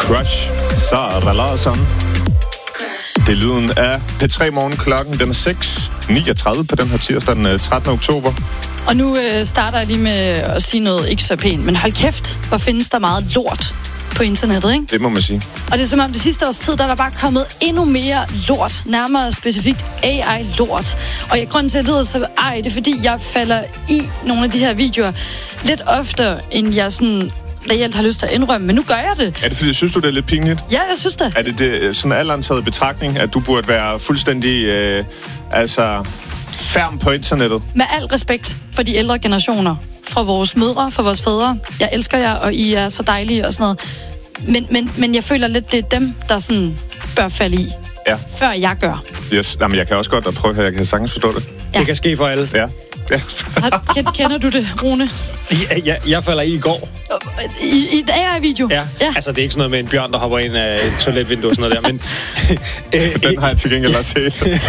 Crush, Sara Larsson. Det er lyden af P3 Morgen. Klokken den er 6:39 på den her tirsdag den 13. oktober. Og nu starter jeg lige med at sige noget ikke så pænt, men hold kæft, hvor findes der meget lort på internettet, ikke? Det må man sige. Og det er som om det sidste års tid, der er der bare kommet endnu mere lort, nærmere specifikt AI-lort. Og grunden til, at det lyder så det er fordi, jeg falder i nogle af de her videoer lidt oftere, end jeg sådan reelt har lyst til at indrømme, men nu gør jeg det. Er det fordi, synes du, det er lidt pinligt? Ja, jeg synes det. Er det sådan alderantaget betragtning, at du burde være fuldstændig, færm på internettet? Med al respekt for de ældre generationer, fra vores mødre, fra vores fædre. Jeg elsker jer, og I er så dejlige og sådan noget. Men jeg føler lidt, det er dem, der sådan bør falde i, før jeg gør. Yes. Jamen, jeg kan også godt prøve her, jeg kan sagtens forstå det. Ja. Det kan ske for alle. Ja. Kender du det, Rune? Jeg falder i går. I en AI-video? Ja. Altså, det er ikke sådan noget med en bjørn, der hopper ind af et toiletvidue og sådan noget der, men... Den har jeg til gengæld også set.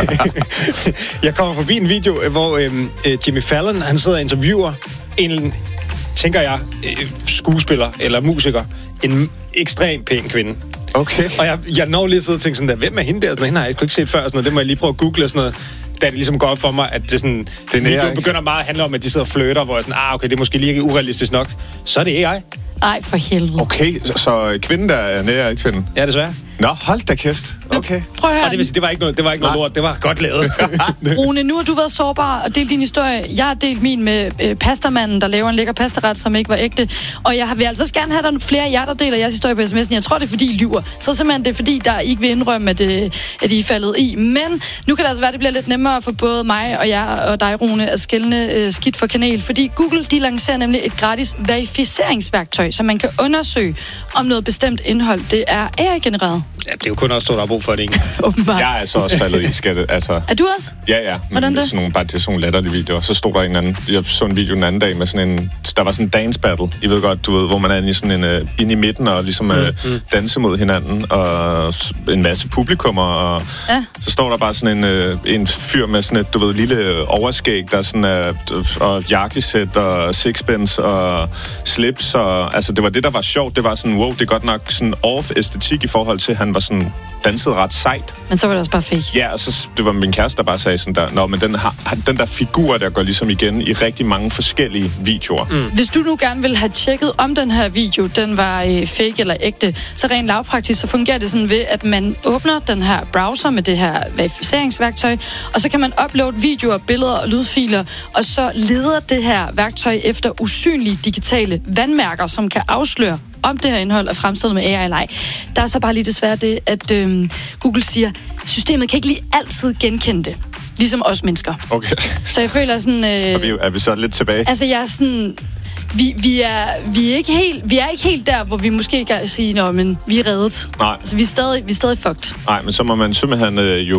Jeg kommer forbi en video, hvor Jimmy Fallon, han sidder og interviewer en, tænker jeg, skuespiller eller musiker. En ekstremt pæn kvinde. Okay. Og jeg når lige at sidde og tænke sådan der, hvem er hende der? Hende har jeg ikke set før, sådan noget. Det må jeg lige prøve at google og sådan noget. Da det ligesom går op for mig, at det sådan... Den video begynder meget at handle om, at de sidder og flirter, hvor jeg sådan, okay, det er måske lige ikke urealistisk nok. Så er det AI. Ej, for helvede. Okay, så kvinden der er nære kvinden? Ja, desværre. Nå, hold da kæft. Okay. Prøv at høre. Og det vil sige, det var ikke noget lort. Det var godt lavet. Rune, nu har du været sårbar og delt din historie. Jeg har delt min med pastamanden, der laver en lækker pastaret, som ikke var ægte. Og jeg vil altså gerne have, der flere af jer, der deler jeres historie på sms'en. Jeg tror, det er fordi, I lyver. Så simpelthen det er fordi, der ikke vil indrømme, at I er faldet i. Men nu kan det altså være, det bliver lidt nemmere for både mig og jer og dig, Rune, at skelne skidt for kanel. Fordi Google, de lancerer nemlig et gratis verificeringsværktøj, så man kan undersøge, om noget bestemt indhold, det er AI-genereret. Ja, det er jo kun også, der har brug for det, ikke? Åbenbart. Jeg er altså også faldet i skattet. Altså, er du også? Ja. Hvordan det? Sådan nogle latterlige videoer. Så stod der en anden... Jeg så en video den anden dag med sådan en... Der var sådan en dance battle. I ved godt, hvor man er inde i sådan en... inde i midten og ligesom danse mod hinanden. Og en masse publikummer. Og så står der bare sådan en fyr med sådan et, du ved, lille overskæg, der sådan og jakkesæt og sixpence og slips. Og, altså, det var det, der var sjovt. Det var sådan, wow, det er godt nok sådan off-æstetik i forhold til, han var sådan dansede ret sejt. Men så var det også bare fake. Ja, og så det var min kæreste, der bare sagde sådan der, men den der figur, der går ligesom igen i rigtig mange forskellige videoer. Hvis du nu gerne vil have tjekket, om den her video, den var fake eller ægte, så rent lavpraktisk, så fungerer det sådan ved, at man åbner den her browser med det her verificeringsværktøj, og så kan man uploade videoer, billeder og lydfiler, og så leder det her værktøj efter usynlige digitale vandmærker, som kan afsløre, om det her indhold er fremstillet med AI eller ej. Der er så bare lige desværre det, at Google siger, systemet kan ikke lige altid genkende det. Ligesom os mennesker. Okay. Så jeg føler sådan... er vi så lidt tilbage? Altså, jeg er sådan... Vi er ikke helt der, hvor vi måske kan sige, men vi er reddet. Nej. Altså, vi er stadig fucked. Nej, men så må man simpelthen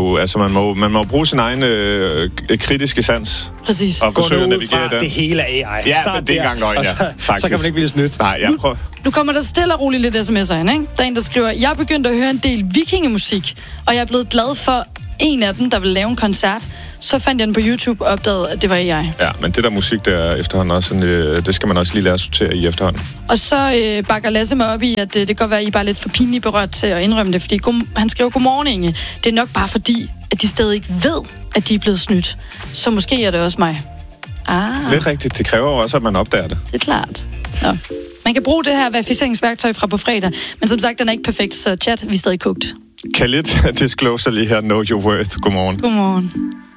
man må bruge sin egen kritiske sans. Præcis. Og forsøge at navigere den. Det hele er AI. Ja, det er engang løgn, så kan man ikke blive snydt. Nej, jeg prøver. Nu kommer der stille og roligt lidt sms'er ind, ikke? Der er en, der skriver, jeg begyndte at høre en del vikingemusik, og jeg er blevet glad for en af dem, der vil lave en koncert. Så fandt jeg den på YouTube og opdagede, at det var AI. Ja, men det der musik, der er efterhånden også, det skal man også lige lære at sortere i efterhånden. Og så bakker Lasse mig op i, at det kan godt være, at I er bare lidt for pinligt berørt til at indrømme det, fordi han skriver, godmorgen, Inge. Det er nok bare fordi, at de stadig ikke ved, at de er blevet snydt. Så måske er det også mig. Det er rigtigt. Det kræver også, at man opdager det. Det er klart. Nå. Man kan bruge det her verificeringsværktøj fra på fredag, men som sagt, den er ikke perfekt, så chat, vi er stadig kogt. Kan lidt disclosure lige her, know your worth. Godmorgen. Godmorgen.